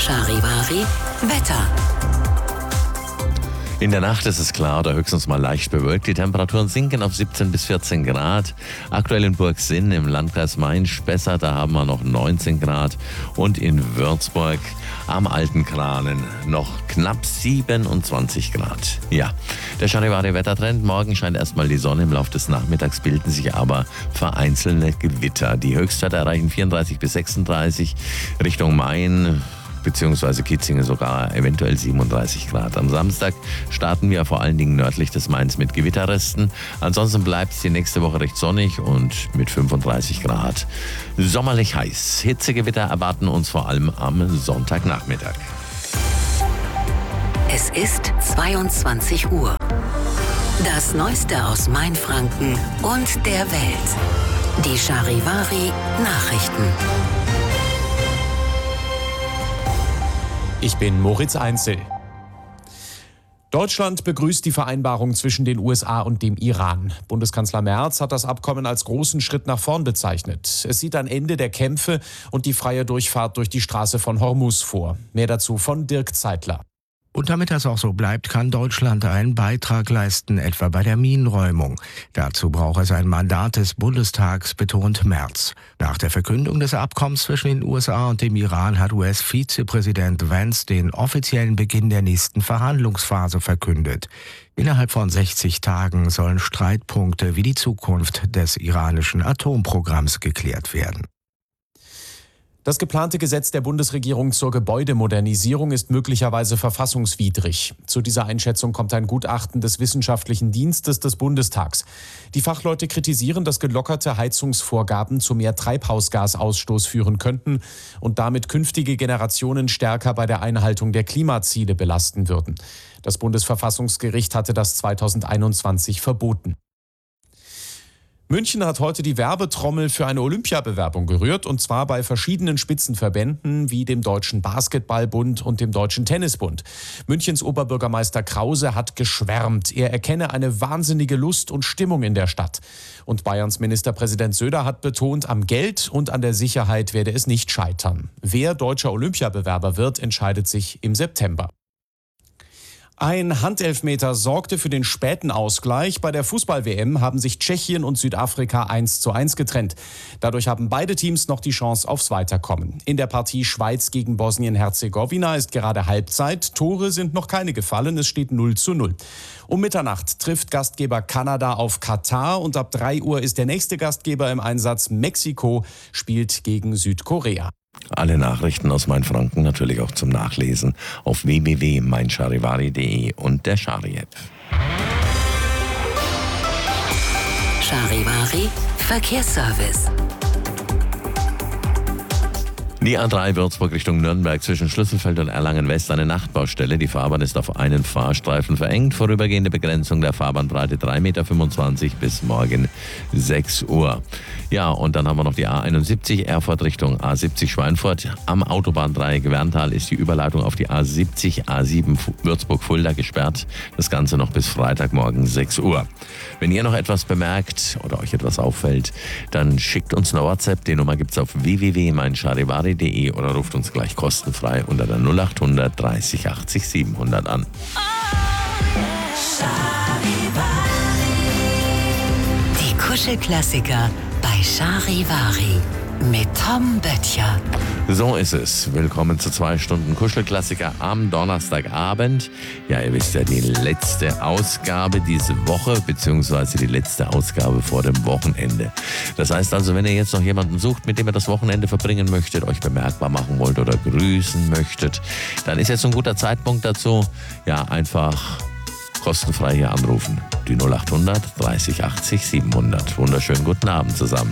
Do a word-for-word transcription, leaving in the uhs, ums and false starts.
Charivari Wetter. In der Nacht ist es klar oder höchstens mal leicht bewölkt. Die Temperaturen sinken auf siebzehn bis vierzehn Grad. Aktuell in Burgsinn im Landkreis Main-Spessart, da haben wir noch neunzehn Grad. Und in Würzburg am Alten Kranen noch knapp siebenundzwanzig Grad. Ja, der Charivari-Wettertrend. Morgen scheint erstmal die Sonne. Im Laufe des Nachmittags bilden sich aber vereinzelte Gewitter. Die Höchstwerte erreichen vierunddreißig bis sechsunddreißig Richtung Main beziehungsweise Kitzingen sogar eventuell siebenunddreißig Grad. Am Samstag starten wir vor allen Dingen nördlich des Mains mit Gewitterresten. Ansonsten bleibt es die nächste Woche recht sonnig und mit fünfunddreißig Grad sommerlich heiß. Hitzegewitter erwarten uns vor allem am Sonntagnachmittag. Es ist zweiundzwanzig Uhr. Das Neueste aus Mainfranken und der Welt. Die Charivari Nachrichten. Ich bin Moritz Einzel. Deutschland begrüßt die Vereinbarung zwischen den U S A und dem Iran. Bundeskanzler Merz hat das Abkommen als großen Schritt nach vorn bezeichnet. Es sieht ein Ende der Kämpfe und die freie Durchfahrt durch die Straße von Hormuz vor. Mehr dazu von Dirk Zeitler. Und damit das auch so bleibt, kann Deutschland einen Beitrag leisten, etwa bei der Minenräumung. Dazu braucht es ein Mandat des Bundestags, betont Merz. Nach der Verkündung des Abkommens zwischen den U S A und dem Iran hat U S-Vizepräsident Vance den offiziellen Beginn der nächsten Verhandlungsphase verkündet. Innerhalb von sechzig Tagen sollen Streitpunkte wie die Zukunft des iranischen Atomprogramms geklärt werden. Das geplante Gesetz der Bundesregierung zur Gebäudemodernisierung ist möglicherweise verfassungswidrig. Zu dieser Einschätzung kommt ein Gutachten des Wissenschaftlichen Dienstes des Bundestags. Die Fachleute kritisieren, dass gelockerte Heizungsvorgaben zu mehr Treibhausgasausstoß führen könnten und damit künftige Generationen stärker bei der Einhaltung der Klimaziele belasten würden. Das Bundesverfassungsgericht hatte das zweitausendeinundzwanzig verboten. München hat heute die Werbetrommel für eine Olympiabewerbung gerührt, und zwar bei verschiedenen Spitzenverbänden wie dem Deutschen Basketballbund und dem Deutschen Tennisbund. Münchens Oberbürgermeister Krause hat geschwärmt. Er erkenne eine wahnsinnige Lust und Stimmung in der Stadt. Und Bayerns Ministerpräsident Söder hat betont, am Geld und an der Sicherheit werde es nicht scheitern. Wer deutscher Olympiabewerber wird, entscheidet sich im September. Ein Handelfmeter sorgte für den späten Ausgleich. Bei der Fußball-W M haben sich Tschechien und Südafrika eins zu eins getrennt. Dadurch haben beide Teams noch die Chance aufs Weiterkommen. In der Partie Schweiz gegen Bosnien-Herzegowina ist gerade Halbzeit. Tore sind noch keine gefallen, es steht null zu null. Um Mitternacht trifft Gastgeber Kanada auf Katar und ab drei Uhr ist der nächste Gastgeber im Einsatz. Mexiko spielt gegen Südkorea. Alle Nachrichten aus Mainfranken natürlich auch zum Nachlesen auf w w w punkt mein charivari punkt de und der Chari-App. Charivari Verkehrsservice. Die A drei Würzburg Richtung Nürnberg zwischen Schlüsselfeld und Erlangen West eine Nachtbaustelle. Die Fahrbahn ist auf einen Fahrstreifen verengt. Vorübergehende Begrenzung der Fahrbahnbreite drei Komma fünfundzwanzig Meter bis morgen sechs Uhr. Ja, und dann haben wir noch die A einundsiebzig Erfurt Richtung A siebzig Schweinfurt. Am Autobahndreieck Werntal ist die Überleitung auf die A siebzig A sieben Würzburg-Fulda gesperrt. Das Ganze noch bis Freitagmorgen sechs Uhr. Wenn ihr noch etwas bemerkt oder euch etwas auffällt, dann schickt uns eine WhatsApp. Die Nummer gibt's auf w w w punkt mein charivari punkt de oder ruft uns gleich kostenfrei unter der null acht hundert dreißig achtzig siebenhundert an. Die Kuschelklassiker bei Charivari mit Tom Böttcher. So ist es. Willkommen zu zwei Stunden Kuschelklassiker am Donnerstagabend. Ja, ihr wisst ja, die letzte Ausgabe diese Woche, beziehungsweise die letzte Ausgabe vor dem Wochenende. Das heißt also, wenn ihr jetzt noch jemanden sucht, mit dem ihr das Wochenende verbringen möchtet, euch bemerkbar machen wollt oder grüßen möchtet, dann ist jetzt ein guter Zeitpunkt dazu. Ja, einfach kostenfrei hier anrufen. Die null acht hundert dreißig achtzig siebenhundert. Wunderschönen guten Abend zusammen.